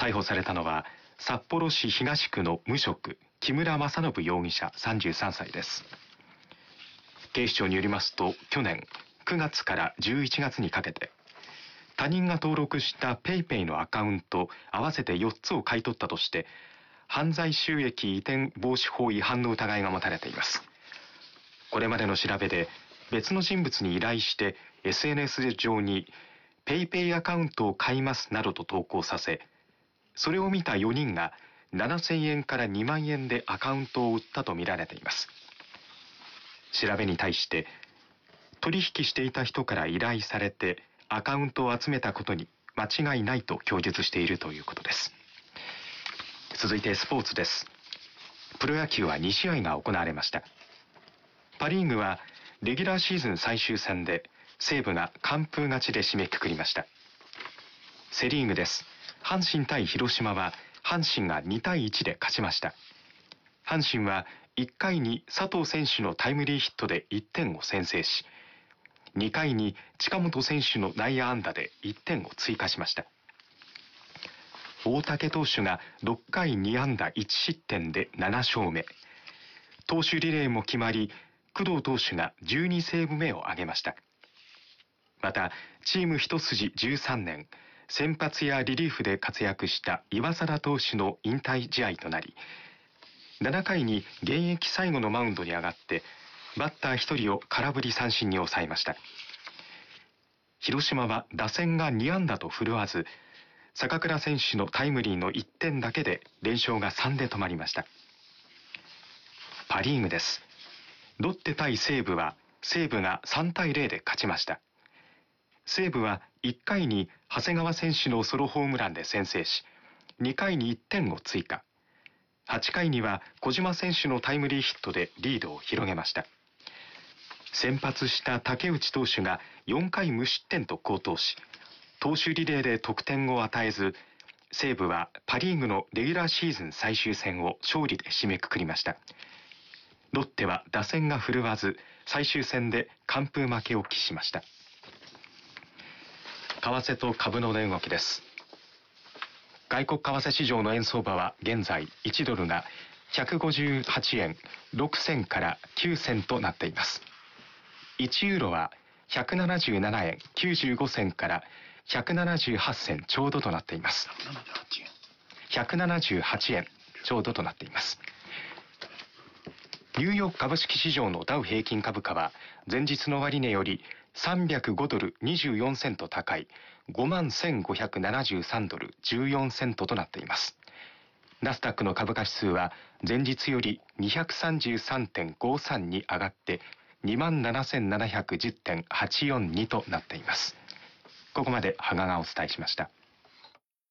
逮捕されたのは札幌市東区の無職木村正信容疑者33歳です。警視庁によりますと、去年9月から11月にかけて他人が登録した PayPay のアカウント合わせて4つを買い取ったとして犯罪収益移転防止法違反の疑いが持たれています。これまでの調べで別の人物に依頼して SNS 上に PayPay アカウントを買いますなどと投稿させ、それを見た4人が7000円から2万円でアカウントを売ったとみられています。調べに対して取引していた人から依頼されてアカウントを集めたことに間違いないと供述しているということです。続いてスポーツです。プロ野球は2試合が行われました。パ・リーグはレギュラーシーズン最終戦で西武が完封勝ちで締めくくりました。セ・リーグです。阪神対広島は阪神が2対1で勝ちました。阪神は1回に佐藤選手のタイムリーヒットで1点を先制し、2回に近本選手の内野安打で1点を追加しました。大竹投手が6回2安打1失点で7勝目。投手リレーも決まり、工藤投手が12セーブ目を挙げました。またチーム一筋13年、先発やリリーフで活躍した岩貞投手の引退試合となり、7回に現役最後のマウンドに上がってバッター1人を空振り三振に抑えました。広島は打線が2安打と振るわず、坂倉選手のタイムリーの1点だけで連勝が3で止まりました。パ・リーグです。ロッテ対西武は西武が3対0で勝ちました。西武は1回に長谷川選手のソロホームランで先制し、2回に1点を追加。8回には小島選手のタイムリーヒットでリードを広げました。先発した竹内投手が4回無失点と好投し、投手リレーで得点を与えず、西武はパ・リーグのレギュラーシーズン最終戦を勝利で締めくくりました。ロッテは打線が振るわず、最終戦で完封負けを喫しました。為替と株の値動きです。外国為替市場の円相場は現在1ドルが158円6銭から9銭となっています。1ユーロは177円95銭から178銭ちょうどとなっています。178円ちょうどとなっています。ニューヨーク株式市場のダウ平均株価は前日の終値より305ドル24セント高い 51,573 ドル14セントとなっています。ナスダックの株価指数は前日より 233.53 に上がって27,710.842 となっています。ここまで羽賀がお伝えしました。